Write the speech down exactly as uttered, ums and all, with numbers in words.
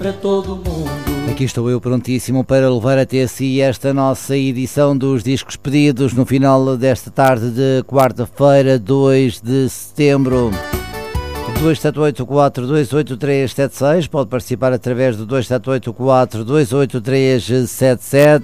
para todo mundo. Aqui estou eu prontíssimo para levar até si esta nossa edição dos Discos Pedidos no final desta tarde de quarta-feira, dois de setembro. dois sete oito quatro dois oito três sete seis, pode participar através do dois sete oito quatro dois oito três sete sete.